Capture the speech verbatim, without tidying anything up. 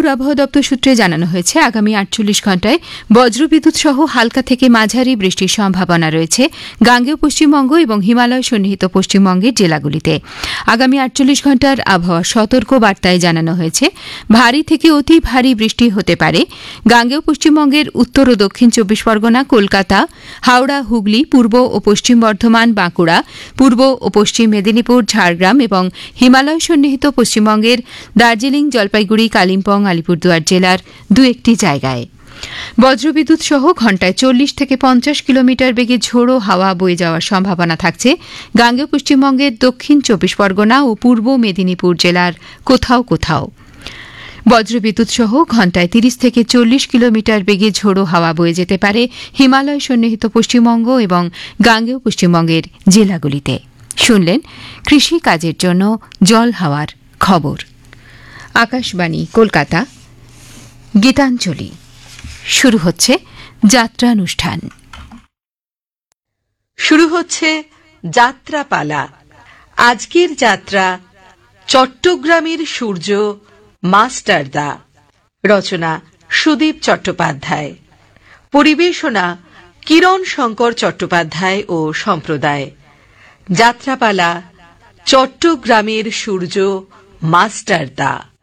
আলিপুর আবহাওয়া দপ্তর সূত্রে জানানো হয়েছে, আগামী আটচল্লিশ ঘণ্টায় বজ্রবিদ্যুৎ সহ হালকা থেকে মাঝারি বৃষ্টির সম্ভাবনা রয়েছে গাঙ্গেয় পশ্চিমবঙ্গ এবং হিমালয় সন্নিহিত পশ্চিমবঙ্গের জেলাগুলিতে। আগামী আটচল্লিশ ঘণ্টার আবহাওয়া সতর্ক বার্তায় জানানো হয়েছে, ভারী থেকে অতি ভারী বৃষ্টি হতে পারে গাঙ্গেয় পশ্চিমবঙ্গের উত্তর ও দক্ষিণ চব্বিশ পরগনা, কলকাতা, হাওড়া, হুগলি, পূর্ব ও পশ্চিম বর্ধমান, বাঁকুড়া, পূর্ব ও পশ্চিম মেদিনীপুর, ঝাড়গ্রাম এবং হিমালয় সন্নিহিত পশ্চিমবঙ্গের দার্জিলিং, জলপাইগুড়ি, কালিম্পং, আলিপুরদুয়ার জেলার দু একটি জায়গায়। বজ্রবিদ্যুৎ সহ ঘণ্টায় চল্লিশ থেকে পঞ্চাশ কিলোমিটার বেগে ঝোড়ো হাওয়া বয়ে যাওয়ার সম্ভাবনা থাকছে গাঙ্গেয় পশ্চিমবঙ্গের দক্ষিণ চব্বিশ পরগনা ও পূর্ব মেদিনীপুর জেলার কোথাও কোথাও। বজ্রবিদ্যুৎ সহ ঘণ্টায় তিরিশ থেকে চল্লিশ কিলোমিটার বেগে ঝোড়ো হাওয়া বয়ে যেতে পারে হিমালয় সন্নিহিত পশ্চিমবঙ্গ এবং গাঙ্গেয় পশ্চিমবঙ্গের জেলাগুলিতে। শুনলেন কৃষি কাজের জন্য জল হাওয়ার খবর। আকাশবাণী কলকাতা, গীতাঞ্জলি। শুরু হচ্ছে যাত্রানুষ্ঠান। শুরু হচ্ছে যাত্রাপালা। আজকের যাত্রা চট্টগ্রামের সূর্য মাস্টারদা। রচনা সুদীপ চট্টোপাধ্যায়। পরিবেশনা কিরণ শঙ্কর চট্টোপাধ্যায় ও সম্প্রদায়। যাত্রাপালা চট্টগ্রামের সূর্য মাস্টারদা।